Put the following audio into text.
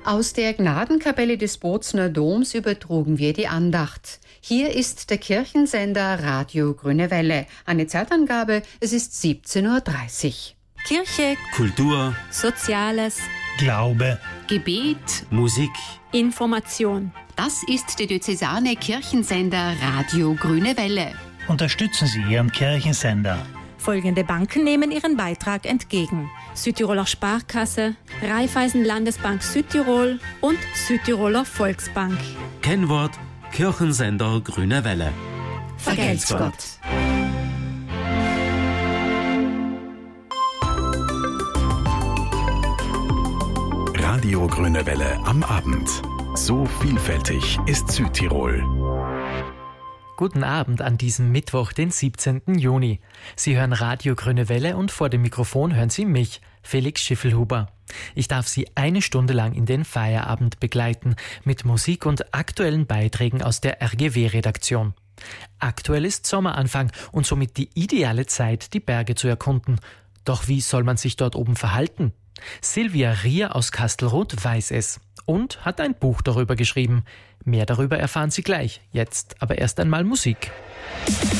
Aus der Gnadenkapelle des Bozner Doms übertrugen wir die Andacht. Hier ist der Kirchensender Radio Grüne Welle. Eine Zeitangabe, es ist 17:30 Uhr. Kirche, Kultur, Soziales, Glaube, Gebet, Musik. Information. Das ist der diözesane Kirchensender Radio Grüne Welle. unterstützen Sie Ihren Kirchensender. Folgende Banken nehmen ihren Beitrag entgegen: Südtiroler Sparkasse, Raiffeisen Landesbank Südtirol und Südtiroler Volksbank. Kennwort: Kirchensender Grüne Welle. Vergelt's Gott. Radio Grüne Welle am Abend. So vielfältig ist Südtirol. Guten Abend an diesem Mittwoch, den 17. Juni. Sie hören Radio Grüne Welle und vor dem Mikrofon hören Sie mich, Felix Schiffelhuber. Ich darf Sie eine Stunde lang in den Feierabend begleiten mit Musik und aktuellen Beiträgen aus der RGW-Redaktion. Aktuell ist Sommeranfang und somit die ideale Zeit, die Berge zu erkunden. Doch wie soll man sich dort oben verhalten? Silvia Rier aus Kastelruth weiß es und hat ein Buch darüber geschrieben. Mehr darüber erfahren Sie gleich. Jetzt aber erst einmal Musik.